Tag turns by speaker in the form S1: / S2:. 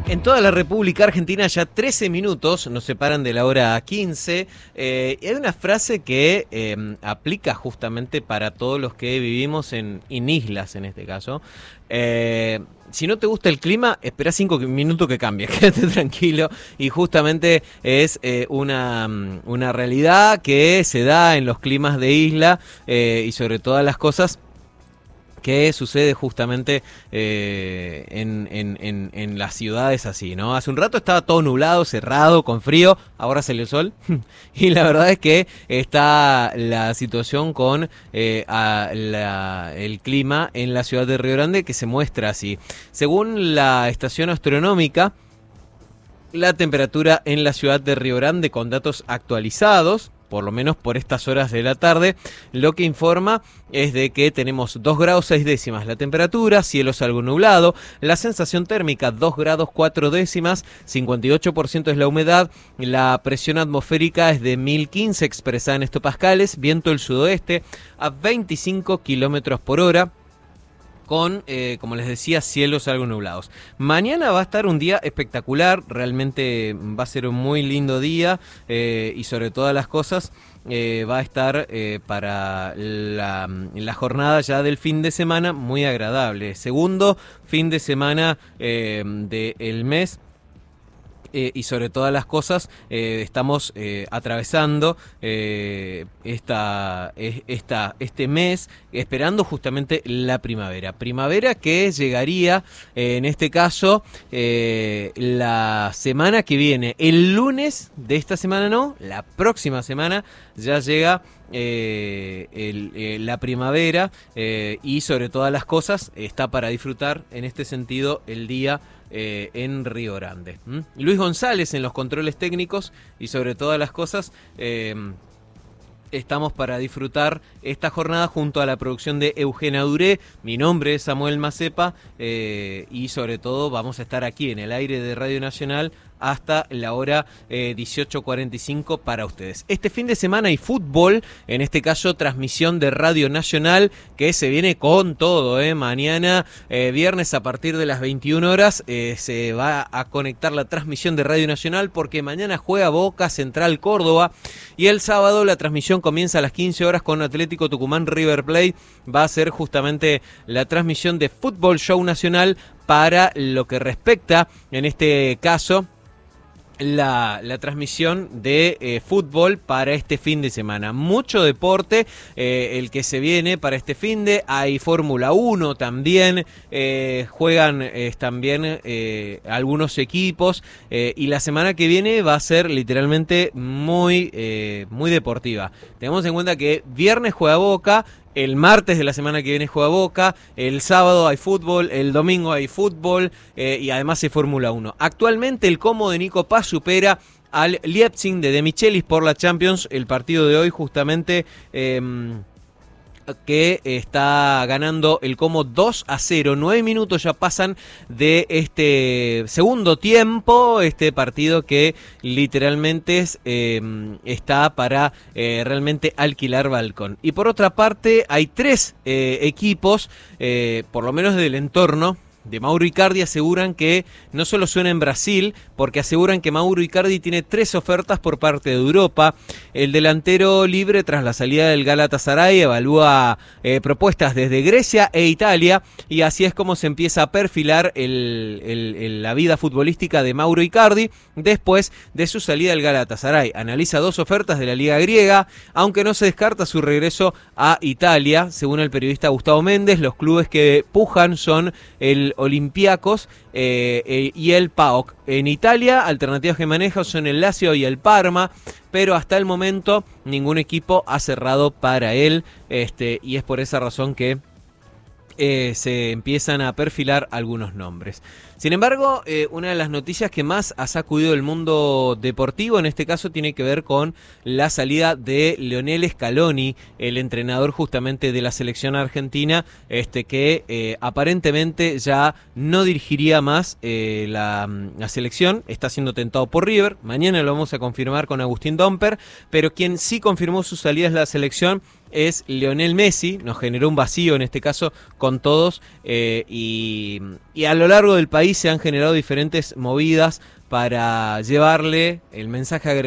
S1: En toda la República Argentina ya 13 minutos nos separan de la hora 15. Hay una frase que aplica justamente para todos los que vivimos en islas, en este caso. Si no te gusta el clima, espera 5 minutos que cambie, quédate tranquilo. Y justamente es una realidad que se da en los climas de isla y sobre todas las cosas que sucede justamente en las ciudades así, ¿no? Hace un rato estaba todo nublado, cerrado, con frío, ahora salió el sol y la verdad es que está la situación con el clima en la ciudad de Río Grande que se muestra así. Según la estación astronómica, la temperatura en la ciudad de Río Grande con datos actualizados, por lo menos por estas horas de la tarde, lo que informa es de que tenemos 2 grados 6 décimas la temperatura, cielos algo nublado, la sensación térmica 2 grados 4 décimas, 58% es la humedad, la presión atmosférica es de 1015 expresada en hectopascales, viento del sudoeste a 25 kilómetros por hora. Con, como les decía, cielos algo nublados. Mañana va a estar un día espectacular, realmente va a ser un muy lindo día y sobre todas las cosas va a estar para la jornada ya del fin de semana muy agradable. Segundo fin de semana del mes. Y sobre todas las cosas estamos atravesando este mes esperando justamente la primavera que llegaría en este caso la semana que viene, el lunes de esta semana, no, la próxima semana ya llega la primavera y sobre todas las cosas está para disfrutar en este sentido el día en Río Grande. Luis González en los controles técnicos y sobre todas las cosas estamos para disfrutar esta jornada junto a la producción de Eugenia Duré. Mi nombre es Samuel Macepa y sobre todo vamos a estar aquí en el aire de Radio Nacional hasta la hora 18:45 para ustedes. Este fin de semana hay fútbol, en este caso transmisión de Radio Nacional que se viene con todo. Mañana, viernes a partir de las 21 horas, se va a conectar la transmisión de Radio Nacional porque mañana juega Boca Central Córdoba y el sábado la transmisión comienza a las 15 horas con Atlético Tucumán River Plate. Va a ser justamente la transmisión de Fútbol Show Nacional para lo que respecta, en este caso, la transmisión de fútbol para este fin de semana. Mucho deporte el que se viene para este fin de. Hay Fórmula 1 también, juegan también algunos equipos y la semana que viene va a ser literalmente muy deportiva. Tengamos en cuenta que viernes juega Boca, el martes de la semana que viene juega Boca, el sábado hay fútbol, el domingo hay fútbol y además hay Fórmula 1. Actualmente el Como de Nico Paz supera al Leipzig de Michelis por la Champions. El partido de hoy justamente que está ganando el Como 2-0. 9 minutos ya pasan de este segundo tiempo. Este partido que literalmente está para realmente alquilar balcón. Y por otra parte hay 3 equipos, por lo menos del entorno de Mauro Icardi, aseguran que no solo suena en Brasil, porque aseguran que Mauro Icardi tiene 3 ofertas por parte de Europa. El delantero libre, tras la salida del Galatasaray, evalúa propuestas desde Grecia e Italia, y así es como se empieza a perfilar la vida futbolística de Mauro Icardi después de su salida del Galatasaray. Analiza 2 ofertas de la Liga griega, aunque no se descarta su regreso a Italia. Según el periodista Gustavo Méndez, los clubes que pujan son el Olympiacos y el PAOK. En Italia, alternativas que maneja son el Lazio y el Parma, pero hasta el momento ningún equipo ha cerrado para él, y es por esa razón que se empiezan a perfilar algunos nombres. Sin embargo, una de las noticias que más ha sacudido el mundo deportivo, en este caso, tiene que ver con la salida de Lionel Scaloni, el entrenador justamente de la selección argentina, que aparentemente ya no dirigiría más la selección. Está siendo tentado por River. Mañana lo vamos a confirmar con Agustín Domper, pero quien sí confirmó su salida es la selección es Lionel Messi. Nos generó un vacío en este caso con todos, y a lo largo del país se han generado diferentes movidas para llevarle el mensaje